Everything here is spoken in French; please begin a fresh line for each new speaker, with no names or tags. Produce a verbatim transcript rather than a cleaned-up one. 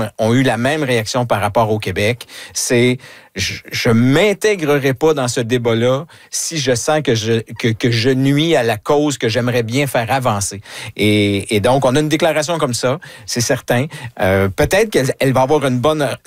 femmes ont eu la même réaction par rapport au Québec. C'est je, je m'intégrerai pas dans ce débat-là si je sens que je que, que je nuis à la cause que j'aimerais bien faire avancer. Et, et donc, on a une déclaration comme ça, c'est certain. Euh, peut-être qu'elle elle va avoir une bonne